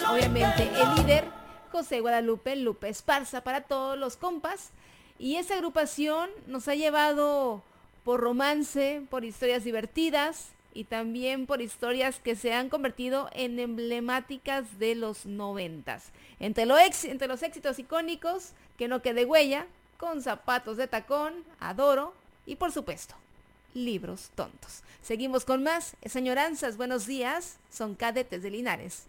obviamente el líder, José Guadalupe Lupe Esparza, para todos los compas. Y esa agrupación nos ha llevado por romance, por historias divertidas y también por historias que se han convertido en emblemáticas de los noventas. Entre los éxitos icónicos, Que no quede huella, Con zapatos de tacón, Adoro y por supuesto, Libros tontos. Seguimos con más. Señoranzas, buenos días. Son Cadetes de Linares.